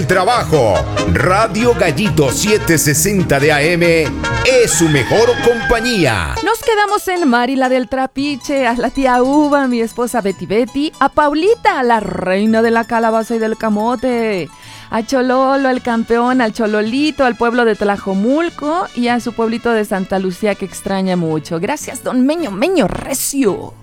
Trabajo. Radio Gallito 760 de AM es su mejor compañía. Nos quedamos en Mari, la del trapiche, a la tía Uva, mi esposa Betty, a Paulita, la reina de la calabaza y del camote, a Chololo, el campeón, al Chololito, al pueblo de Tlajomulco y a su pueblito de Santa Lucía que extraña mucho. Gracias, don Meño Recio.